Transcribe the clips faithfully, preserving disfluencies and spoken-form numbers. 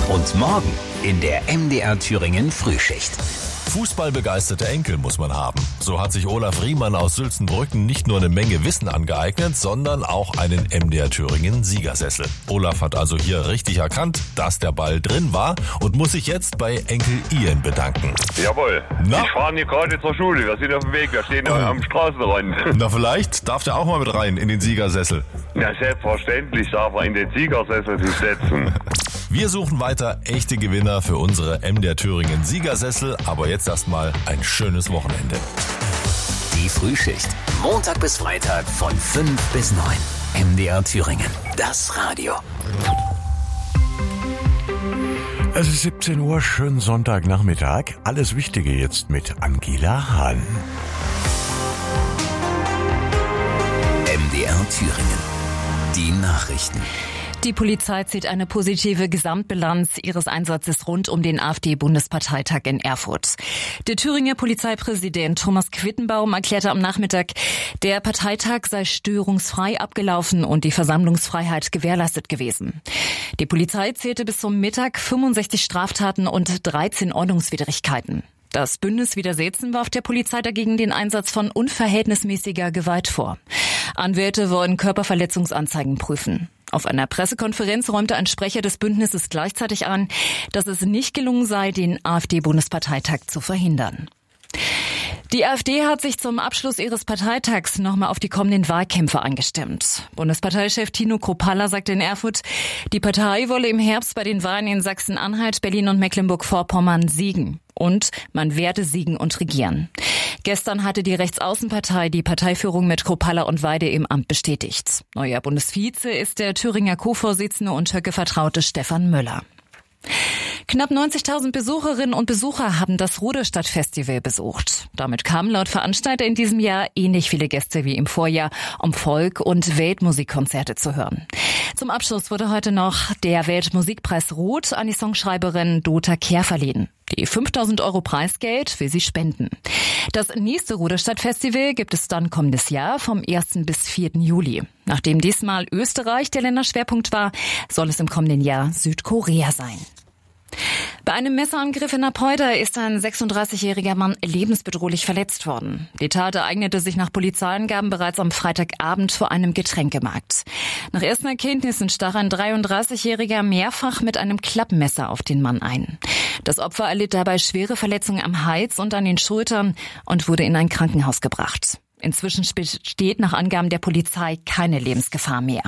Und morgen in der M D R Thüringen Frühschicht. Fußballbegeisterte Enkel muss man haben. So hat sich Olaf Riemann aus Sülzenbrücken nicht nur eine Menge Wissen angeeignet, sondern auch einen M D R Thüringen Siegersessel. Olaf hat also hier richtig erkannt, dass der Ball drin war und muss sich jetzt bei Enkel Ian bedanken. Jawohl. Na? Ich fahre hier gerade zur Schule. Wir sind auf dem Weg. Wir stehen oh. am Straßenrand. Na, vielleicht darf der auch mal mit rein in den Siegersessel. Na, selbstverständlich darf er in den Siegersessel sich setzen. Wir suchen weiter echte Gewinner für unsere M D R Thüringen Siegersessel, aber jetzt erstmal ein schönes Wochenende. Die Frühschicht, Montag bis Freitag von fünf bis neun. M D R Thüringen, das Radio. Es ist siebzehn Uhr, schönen Sonntagnachmittag. Alles Wichtige jetzt mit Angela Hahn. M D R Thüringen, die Nachrichten. Die Polizei zieht eine positive Gesamtbilanz ihres Einsatzes rund um den AfD-Bundesparteitag in Erfurt. Der Thüringer Polizeipräsident Thomas Quittenbaum erklärte am Nachmittag, der Parteitag sei störungsfrei abgelaufen und die Versammlungsfreiheit gewährleistet gewesen. Die Polizei zählte bis zum Mittag fünfundsechzig Straftaten und dreizehn Ordnungswidrigkeiten. Das Bündnis Widersetzen warf der Polizei dagegen den Einsatz von unverhältnismäßiger Gewalt vor. Anwälte wollen Körperverletzungsanzeigen prüfen. Auf einer Pressekonferenz räumte ein Sprecher des Bündnisses gleichzeitig an, dass es nicht gelungen sei, den AfD-Bundesparteitag zu verhindern. Die AfD hat sich zum Abschluss ihres Parteitags nochmal auf die kommenden Wahlkämpfe eingestimmt. Bundesparteichef Tino Kropalla sagte in Erfurt, die Partei wolle im Herbst bei den Wahlen in Sachsen-Anhalt, Berlin und Mecklenburg-Vorpommern siegen. Und man werde siegen und regieren. Gestern hatte die Rechtsaußenpartei die Parteiführung mit Kropalla und Weide im Amt bestätigt. Neuer Bundesvize ist der Thüringer Co-Vorsitzende und Höcke-Vertraute Stefan Müller. Knapp neunzigtausend Besucherinnen und Besucher haben das Ruderstadt-Festival besucht. Damit kamen laut Veranstalter in diesem Jahr ähnlich viele Gäste wie im Vorjahr, um Folk- und Weltmusikkonzerte zu hören. Zum Abschluss wurde heute noch der Weltmusikpreis Rot an die Songschreiberin Dota Kehr verliehen. Die fünftausend Euro Preisgeld will sie spenden. Das nächste Ruderstadt-Festival gibt es dann kommendes Jahr vom ersten bis vierten Juli. Nachdem diesmal Österreich der Länderschwerpunkt war, soll es im kommenden Jahr Südkorea sein. Bei einem Messerangriff in Apolda ist ein sechsunddreißigjähriger Mann lebensbedrohlich verletzt worden. Die Tat ereignete sich nach Polizeiangaben bereits am Freitagabend vor einem Getränkemarkt. Nach ersten Erkenntnissen stach ein dreiunddreißigjähriger mehrfach mit einem Klappmesser auf den Mann ein. Das Opfer erlitt dabei schwere Verletzungen am Hals und an den Schultern und wurde in ein Krankenhaus gebracht. Inzwischen besteht nach Angaben der Polizei keine Lebensgefahr mehr.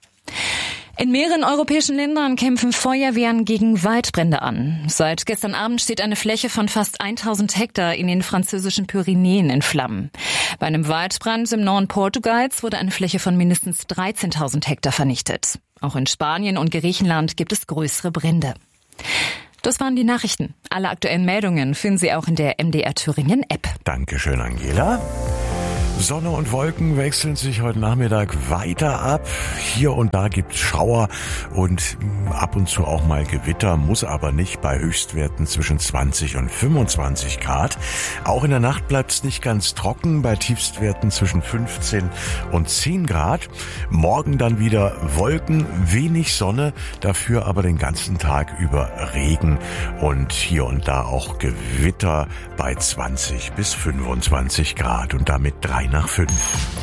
In mehreren europäischen Ländern kämpfen Feuerwehren gegen Waldbrände an. Seit gestern Abend steht eine Fläche von fast tausend Hektar in den französischen Pyrenäen in Flammen. Bei einem Waldbrand im Norden Portugals wurde eine Fläche von mindestens dreizehntausend Hektar vernichtet. Auch in Spanien und Griechenland gibt es größere Brände. Das waren die Nachrichten. Alle aktuellen Meldungen finden Sie auch in der M D R Thüringen App. Dankeschön, Angela. Sonne und Wolken wechseln sich heute Nachmittag weiter ab. Hier und da gibt's Schauer und ab und zu auch mal Gewitter, muss aber nicht, bei Höchstwerten zwischen zwanzig und fünfundzwanzig Grad. Auch in der Nacht bleibt's nicht ganz trocken, bei Tiefstwerten zwischen fünfzehn und zehn Grad. Morgen dann wieder Wolken, wenig Sonne, dafür aber den ganzen Tag über Regen und hier und da auch Gewitter bei zwanzig bis fünfundzwanzig Grad und damit drei nach fünf.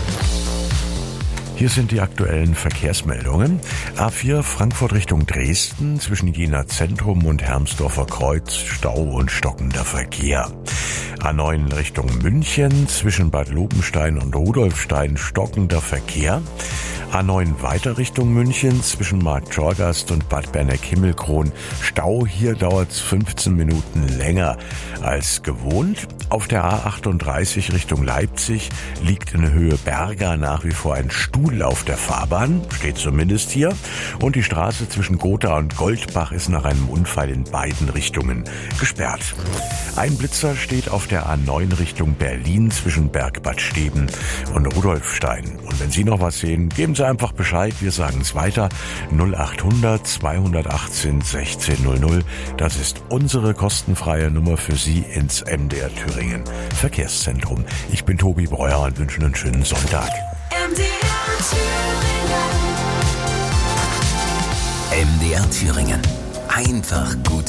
Hier sind die aktuellen Verkehrsmeldungen. A vier Frankfurt Richtung Dresden, zwischen Jena Zentrum und Hermsdorfer Kreuz, Stau und stockender Verkehr. A neun Richtung München, zwischen Bad Lobenstein und Rudolfstein, stockender Verkehr. A neun weiter Richtung München, zwischen Markt Schorgast und Bad Berneck-Himmelkron, Stau. Hier dauert es fünfzehn Minuten länger als gewohnt. Auf der A achtunddreißig Richtung Leipzig liegt in Höhe Berga nach wie vor ein Stuhl auf der Fahrbahn, steht zumindest hier. Und die Straße zwischen Gotha und Goldbach ist nach einem Unfall in beiden Richtungen gesperrt. Ein Blitzer steht auf der A neun Richtung Berlin zwischen Bergbad Steben und Rudolfstein. Und wenn Sie noch was sehen, geben Sie einfach Bescheid, wir sagen es weiter. null achthundert zweihundertachtzehn sechzehn null null. Das ist unsere kostenfreie Nummer für Sie ins M D R Thüringen Verkehrszentrum. Ich bin Tobi Breuer und wünsche einen schönen Sonntag. M D R Thüringen. M D R Thüringen. einfach gute